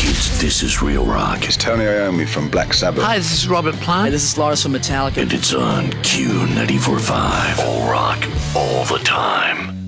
It's This Is Real Rock. It's Tony Iommi from Black Sabbath. Hi, this is Robert Plant. Hey, this is Lars from Metallica. And it's on Q94.5. All rock, all the time.